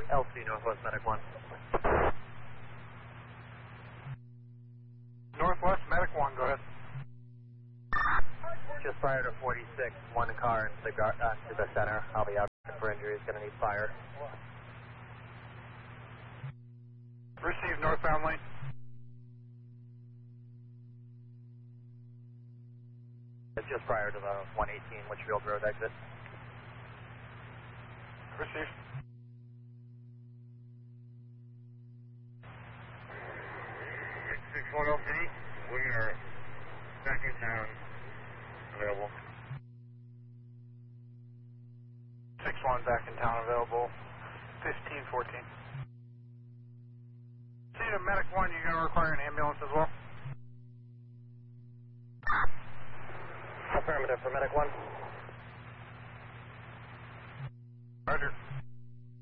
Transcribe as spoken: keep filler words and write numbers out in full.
L C Northwest Medic one. Northwest Medic one, go ahead. Just prior to forty-six, one car into the, gar uh, to the center. I'll be out for injuries, going to need fire. Receive northbound lane. It's just prior to the one eighteen Litchfield Road exit. Receive. six six one L C, we are back in town, available. six one back in town, available. fifteen fourteen. See the Medic one, you're going to require an ambulance as well? Affirmative for Medic one. Roger.